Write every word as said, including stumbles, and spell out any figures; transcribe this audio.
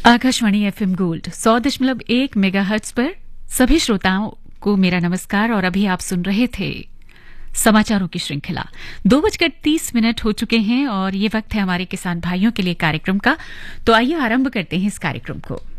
Akashvani FM gold सौ दशमलव एक मेगाहर्ट्ज पर सभी श्रोताओं को मेरा नमस्कार। और अभी आप सुन रहे थे समाचारों की श्रृंखला। दो बजकर तीस मिनट हो चुके हैं और ये वक्त है हमारे किसान भाइयों के लिए कार्यक्रम का। तो आइए आरंभ करते हैं इस कार्यक्रम को।